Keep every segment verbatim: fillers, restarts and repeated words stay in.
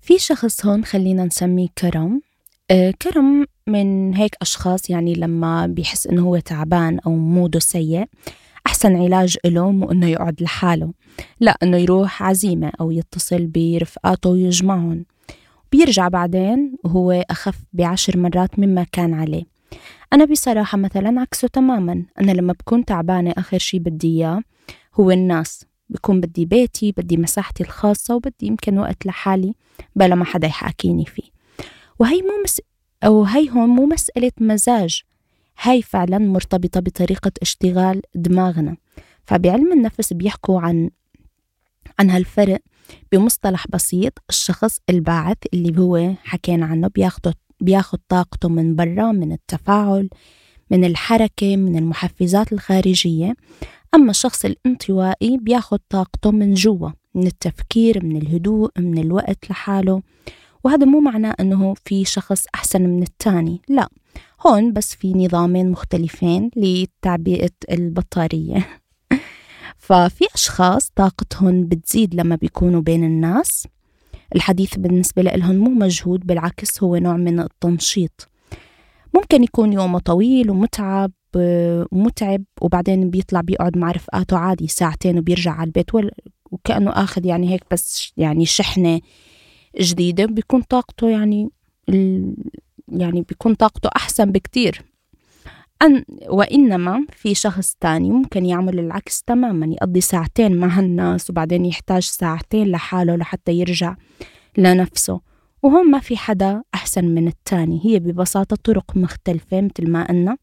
في شخص هون خلينا نسميه كرم. آه كرم من هيك أشخاص يعني لما بيحس إنه هو تعبان أو موده سيء، أحسن علاج له مو إنه يقعد لحاله، لا إنه يروح عزيمة أو يتصل برفقاته ويجمعهم، بيرجع بعدين وهو أخف بعشر مرات مما كان عليه. أنا بصراحة مثلا عكسه تماما. أنا لما بكون تعبانة آخر شي بدي إياه هو الناس، بكون بدي بيتي، بدي مساحتي الخاصة، وبدي يمكن وقت لحالي بلا ما حدا يحاكيني فيه. وهي مو مس... أو هي هون مو مسألة مزاج، هاي فعلا مرتبطة بطريقة اشتغال دماغنا. فبعلم النفس بيحكوا عن عن هالفرق بمصطلح بسيط: الشخص الباعث اللي هو حكينا عنه بياخد بياخد طاقته من برا، من التفاعل، من الحركة، من المحفزات الخارجية. أما الشخص الانطوائي بياخد طاقته من جوا، من التفكير، من الهدوء، من الوقت لحاله. وهذا مو معناه أنه في شخص أحسن من التاني، لا، هون بس في نظامين مختلفين لتعبئة البطارية. ففي أشخاص طاقتهم بتزيد لما بيكونوا بين الناس، الحديث بالنسبة لهم مو مجهود، بالعكس هو نوع من التنشيط. ممكن يكون يومه طويل ومتعب ومتعب وبعدين بيطلع بيقعد مع رفقاته عادي ساعتين وبيرجع على البيت وكأنه أخذ يعني هيك بس يعني شحنة جديدة، بيكون طاقته يعني ال... يعني بيكون طاقته أحسن بكتير. أن وإنما في شخص تاني ممكن يعمل العكس تماما، يقضي ساعتين مع الناس وبعدين يحتاج ساعتين لحاله لحتى يرجع لنفسه. وهم ما في حدا أحسن من التاني، هي ببساطة طرق مختلفة مثل ما قلنا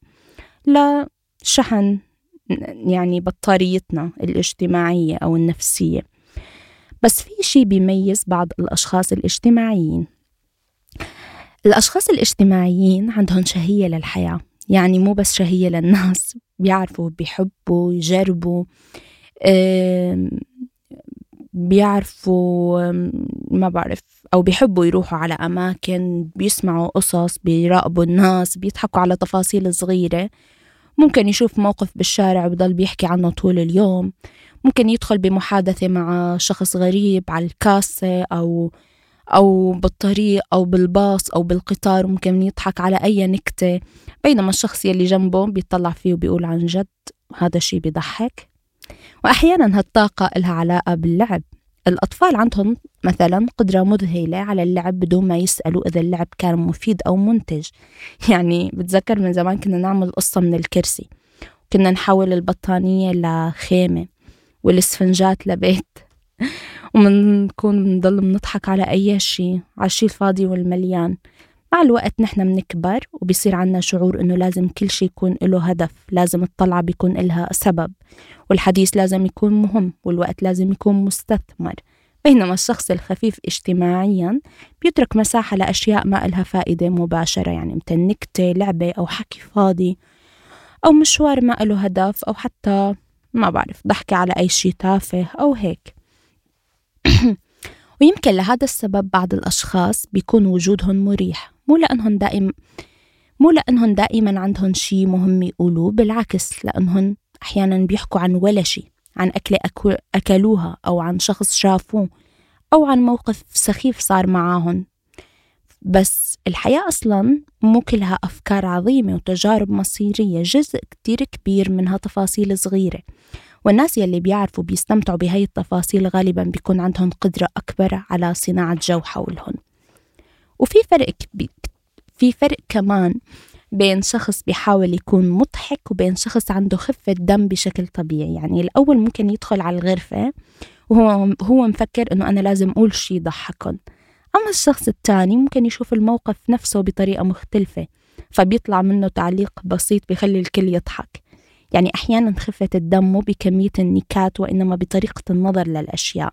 لشحن يعني بطاريتنا الاجتماعية أو النفسية. بس في شي بيميز بعض الأشخاص الاجتماعيين. الأشخاص الاجتماعيين عندهم شهية للحياة، يعني مو بس شهية للناس، بيعرفوا بيحبوا يجربوا، بيعرفوا ما بعرف أو بيحبوا يروحوا على أماكن، بيسمعوا قصص، بيراقبوا الناس، بيضحكوا على تفاصيل صغيرة. ممكن يشوف موقف بالشارع وبضل بيحكي عنه طول اليوم. ممكن يدخل بمحادثة مع شخص غريب على الكاسة أو أو بالطريق أو بالباص أو بالقطار، ممكن يضحك على أي نكتة، بينما الشخص يلي جنبه بيطلع فيه وبيقول عن جد هذا الشيء بيضحك. وأحيانا هالطاقة لها علاقة باللعب. الأطفال عندهم مثلا قدرة مذهلة على اللعب بدون ما يسألوا إذا اللعب كان مفيد أو منتج. يعني بتذكر من زمان كنا نعمل قصة من الكرسي، كنا نحول البطانية لخيمة والإسفنجات لبيت، ومنكون بنضل منضحك على أي شيء، على الشيء الفاضي والمليان. مع الوقت نحن منكبر وبيصير عنا شعور إنه لازم كل شيء يكون له هدف، لازم الطلعة بيكون لها سبب، والحديث لازم يكون مهم، والوقت لازم يكون مستثمر. بينما الشخص الخفيف اجتماعيا بيترك مساحة لأشياء ما لها فائدة مباشرة، يعني مثل نكتة، لعبة، أو حكي فاضي، أو مشوار ما له هدف، أو حتى ما بعرف ضحكة على أي شيء تافه أو هيك. ويمكن لهذا السبب بعض الأشخاص بيكون وجودهم مريح، مو لأنهم دائم مو لأنهم دائما عندهم شيء مهم يقولوه، بالعكس لأنهم أحيانا بيحكوا عن ولا شيء، عن أكلة أكو أكلوها، أو عن شخص شافوه، أو عن موقف سخيف صار معاهم. بس الحياة أصلا مو كلها أفكار عظيمة وتجارب مصيرية، جزء كتير كبير منها تفاصيل صغيرة، والناس يلي بيعرفوا بيستمتعوا بهاي التفاصيل غالبا بيكون عندهم قدرة أكبر على صناعة جو حولهم. وفي فرق كبير في فرق كمان بين شخص بيحاول يكون مضحك وبين شخص عنده خفة دم بشكل طبيعي. يعني الأول ممكن يدخل على الغرفة وهو هو مفكر إنه أنا لازم أقول شيء يضحكن، أما الشخص التاني ممكن يشوف الموقف نفسه بطريقة مختلفة، فبيطلع منه تعليق بسيط بيخلي الكل يضحك. يعني أحيانا خفة الدم مو بكمية النكات، وإنما بطريقة النظر للأشياء.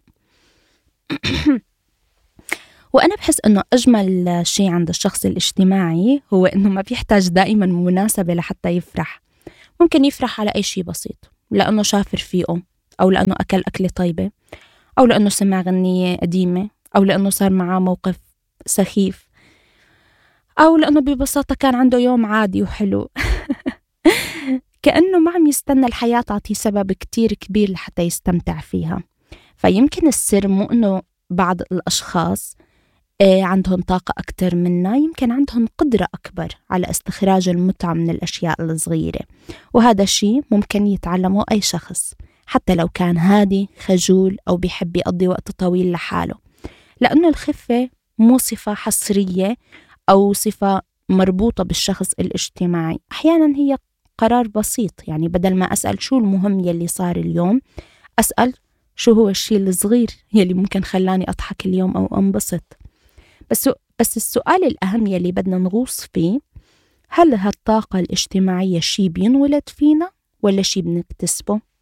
وأنا بحس أنه أجمل شيء عند الشخص الاجتماعي هو أنه ما بيحتاج دائما مناسبة لحتى يفرح. ممكن يفرح على أي شيء بسيط، لأنه شاف رفيقه، أو لأنه أكل أكلة طيبة، أو لأنه سمع غنية قديمة، أو لأنه صار معاه موقف سخيف، أو لأنه ببساطة كان عنده يوم عادي وحلو. كأنه ما عم يستنى الحياة تعطيه سبب كتير كبير لحتى يستمتع فيها. فيمكن السر مو أنه بعض الأشخاص آه، عندهم طاقة أكتر منا، يمكن عندهم قدرة أكبر على استخراج المتعة من الأشياء الصغيرة، وهذا الشيء ممكن يتعلمه أي شخص حتى لو كان هادي خجول أو بيحب يقضي وقت طويل لحاله، لأنه الخفة مو صفة حصرية أو صفة مربوطة بالشخص الاجتماعي. أحيانا هي قرار بسيط، يعني بدل ما أسأل شو المهم يلي صار اليوم، أسأل شو هو الشيء الصغير يلي ممكن خلاني أضحك اليوم أو أنبسط. بس بس السؤال الأهم يلي بدنا نغوص فيه، هل هالطاقة الاجتماعية شي بينولد فينا ولا شي بنكتسبه؟